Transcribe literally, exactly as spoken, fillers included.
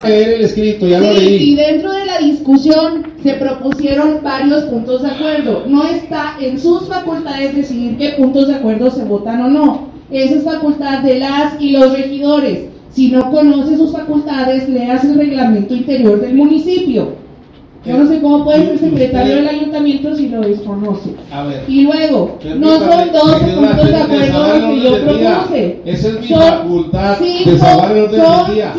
leer el escrito, ya sí, lo leí. Y dentro de la discusión se propusieron varios puntos de acuerdo. No está en sus facultades decidir qué puntos de acuerdo se votan o no. Esa es facultad de las y los regidores. Si no conoce sus facultades, leas el reglamento interior del municipio. Yo no sé cómo puede ser secretario del ayuntamiento si lo desconoce. A ver. Y luego, no son doce puntos de acuerdo los que yo propuse. Esa es mi Son facultad cinco, de salvar el orden son del día.